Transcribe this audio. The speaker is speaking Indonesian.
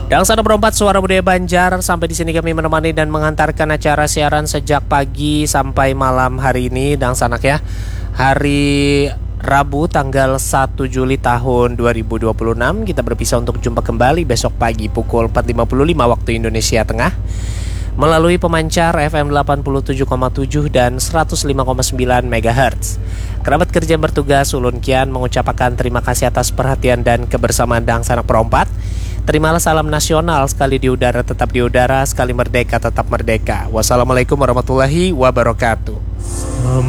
Dan sana berempat suara budaya Banjar. Sampai di sini kami menemani dan mengantarkan acara siaran sejak pagi sampai malam hari ini. Dan sanak ya, hari Rabu tanggal 1 Juli tahun 2026. Kita berpisah untuk jumpa kembali besok pagi pukul 4.55 waktu Indonesia Tengah melalui pemancar FM 87,7 dan 105,9 MHz. Kerabat kerja yang bertugas Ulun Kian mengucapkan terima kasih atas perhatian dan kebersamaan Dang Sanak Perompat. Terimalah salam nasional, sekali di udara tetap di udara, sekali merdeka tetap merdeka. Wassalamualaikum warahmatullahi wabarakatuh.